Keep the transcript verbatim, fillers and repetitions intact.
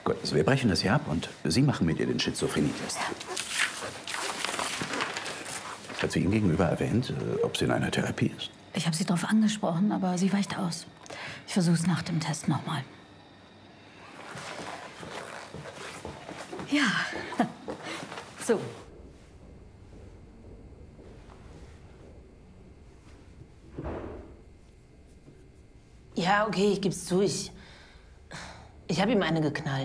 Gut, also wir brechen das hier ab und Sie machen mit ihr den Schizophrenie-Test. Hat sie Ihnen gegenüber erwähnt, äh, ob sie in einer Therapie ist? Ich habe sie darauf angesprochen, aber sie weicht aus. Ich versuche es nach dem Test nochmal. Ja. So. Ja, okay, ich geb's zu. Ich, ich habe ihm eine geknallt.